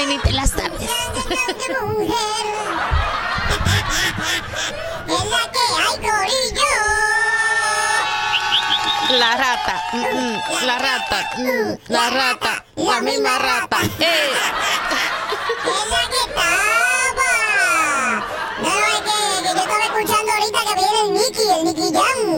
Ay, ni te la sabes. Mujer. Es la que hay, corillo. La rata, la rata, la rata, la misma rata. ¡Eh!